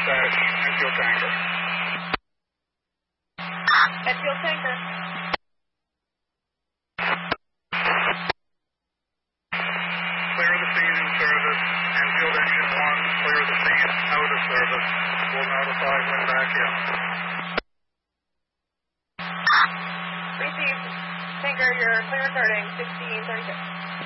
dash Enfield Tanker. Enfield Tanker. Clear the scene in service. Enfield Engine 1, clear the scene out of service. We'll notify when back in. Received. Tanker, you're clear starting 1636.